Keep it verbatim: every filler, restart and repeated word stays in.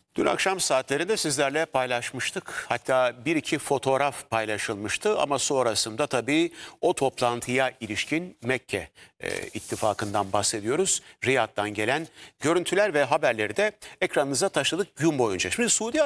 Dün akşam saatlerinde sizlerle paylaşmıştık. Hatta bir iki fotoğraf paylaşılmıştı ama sonrasında tabii o toplantıya ilişkin Mekke e, ittifakından bahsediyoruz. Riyad'dan gelen görüntüler ve haberleri de ekranınıza taşıdık gün boyunca. Şimdi Suudi